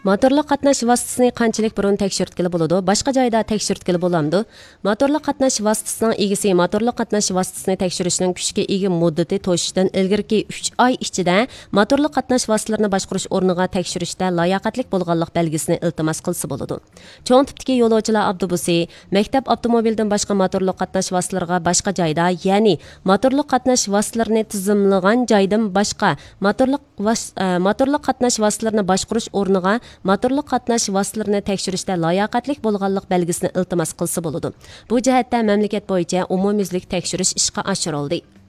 Motorli qatnash vositasini qanchalik burun tekshirtkili bo'ladi? Boshqa joyda tekshirtkili bo'lamdi? Motorli qatnash vositasining egasi motorli qatnash vositasini tekshirishning kuchga ega muddati to'shishdan ilgirki 3 oy ichida motorli qatnash vositalarini boshqarish o'rniga tekshirishda layoqatlik bo'lganlik belgisini iltimos qilsa bo'ladi. Cho'ng tipdagi yo'lovchilar avtobusi, maktab avtomobildan boshqa motorli qatnash vositalariga boshqa joyda, ya'ni motorli qatnash vositalarini tizimlagan joydan boshqa motorli qatnash vositalarini boshqarish o'rniga motorli qatnash vositalarini tekshirishda layoqatlik bo'lganlik belgisini iltimos qilsa bo'ladi. Bu jihatda mamlakat bo'yicha umumyuzlik tekshirish ishga oshirildi.